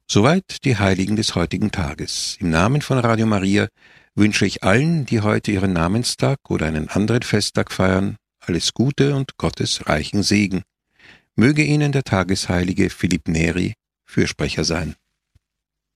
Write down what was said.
Soweit die Heiligen des heutigen Tages. Im Namen von Radio Maria wünsche ich allen, die heute ihren Namenstag oder einen anderen Festtag feiern, alles Gute und Gottes reichen Segen. Möge Ihnen der Tagesheilige Philipp Neri Fürsprecher sein.